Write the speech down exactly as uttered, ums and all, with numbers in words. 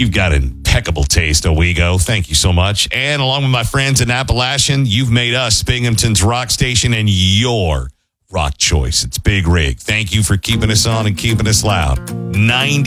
You've got impeccable taste, Owego. Thank you so much. And along with my friends in Appalachian, you've made us Binghamton's rock station and your rock choice. It's Big Rig. Thank you for keeping us on and keeping us loud. ninety